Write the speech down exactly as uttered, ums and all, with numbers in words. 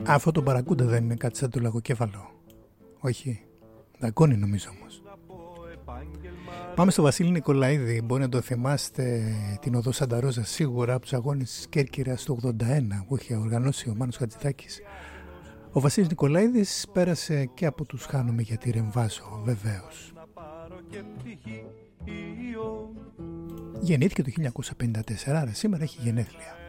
Αυτό το μπαρακούντα δεν είναι κάτι σαν το λαγοκέφαλο? Όχι, δαγκώνει νομίζω όμως. Πάμε στο Βασίλη Νικολαίδη. Μπορεί να το θυμάστε, την οδό Σανταρόζα, σίγουρα από τους αγώνες της Κέρκυρας του ογδόντα ένα που είχε οργανώσει ο Μάνος Χατζηδάκης. Ο Βασίλης Νικολαίδης πέρασε και από τους Χάνομαι γιατί ρεμβάζω, βεβαίως. Γεννήθηκε το χίλια εννιακόσια πενήντα τέσσερα, άρα σήμερα έχει γενέθλια.